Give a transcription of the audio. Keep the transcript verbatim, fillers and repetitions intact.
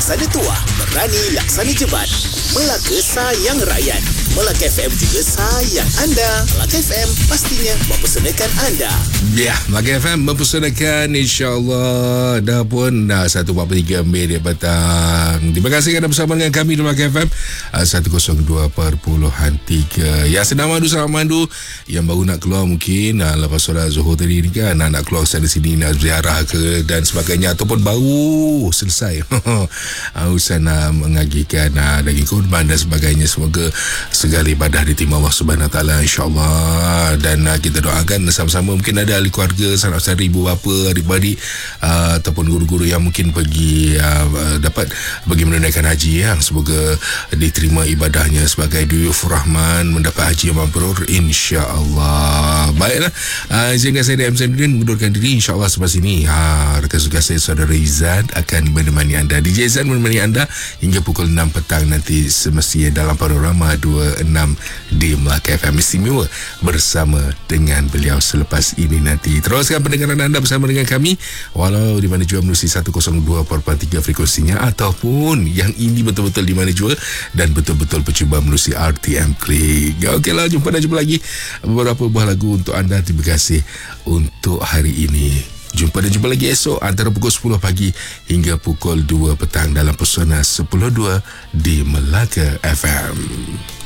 laksana tuah, berani laksana jebat. Melaka sayang rakyat. Melaka F M juga sayang anda. Melaka F M pastinya mempersembahkan anda. Ya, Melaka F M mempersembahkan, insyaAllah. Dah pun dah satu empat puluh tiga minit petang. Terima kasih kerana bersama dengan kami di Melaka F M seratus dua perpuluhan tiga. Yang sedang mandu, selamat mandu. Yang baru nak keluar mungkin uh, lepas solat Zuhur tadi ni kan, nak, nak keluar sana sini, nak ziarah ke dan sebagainya, ataupun baru selesai uh, urusan uh, mengagihkan uh, daging kurban dan sebagainya. Semoga segala ibadah diterima Allah Subhanahu Wa Taala, insya-Allah. Dan uh, kita doakan sama-sama, mungkin ada ahli keluarga, sanak-saudara, ibu bapa, adik-beradik uh, ataupun guru-guru yang mungkin pergi uh, uh, dapat pergi menunaikan haji, ya. Semoga diterima ibadahnya sebagai duyuf rahman, mendapat haji yang mabrur, insya-Allah. Baiklah, uh, izinkan saya D M Zainuddin mengundurkan diri, insya-Allah selepas ini ha, rekan tugas saya saudara Izzat akan menemani anda. D J Izzat menemani anda hingga pukul enam petang nanti, semestinya dalam Panorama dua puluh enam di Melaka F M istimewa bersama dengan beliau selepas ini nanti. Teruskan pendengaran anda bersama dengan kami walau di mana jua menerusi seratus dua perpuluhan tiga frekuensinya, ataupun yang ini betul-betul di mana jua dan betul-betul percuba menerusi R T M Klik. Okeylah, jumpa dan jumpa lagi beberapa buah lagu untuk anda. Terima kasih untuk hari ini. Jumpa dan jumpa lagi esok antara pukul sepuluh pagi hingga pukul dua petang dalam Pesona sepuluh dua di Melaka F M.